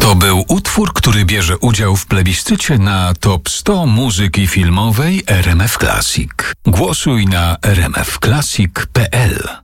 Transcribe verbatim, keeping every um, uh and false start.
To był utwór, który bierze udział w plebiscycie na top sto muzyki filmowej R M F Classic. Głosuj na r m f classic kropka p l.